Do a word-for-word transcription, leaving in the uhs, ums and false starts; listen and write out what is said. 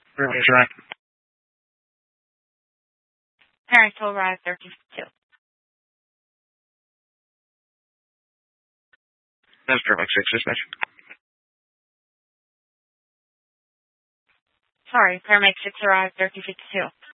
Paramedics arrive. Parents will arrive thirty fifty-two. That's Paramedic six, dispatch. Sorry, Paramedic six arrived thirty fifty-two.